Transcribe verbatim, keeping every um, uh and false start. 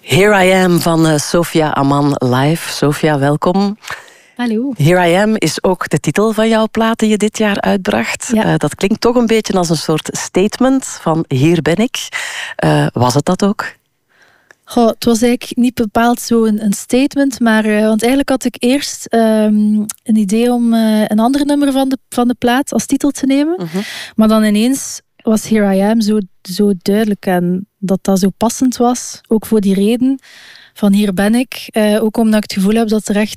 Here I Am van uh, Sophia Aman live. Sophia, welkom. Hallo. Here I Am is ook de titel van jouw plaat die je dit jaar uitbracht. Ja. Uh, dat klinkt toch een beetje als een soort statement van hier ben ik. Uh, was het dat ook? Goh, het was eigenlijk niet bepaald zo'n een statement, maar uh, want eigenlijk had ik eerst um, een idee om uh, een ander nummer van de, van de plaat als titel te nemen. Uh-huh. Maar dan ineens was Here I Am zo, zo duidelijk en dat dat zo passend was. Ook voor die reden van hier ben ik. Uh, ook omdat ik het gevoel heb dat er echt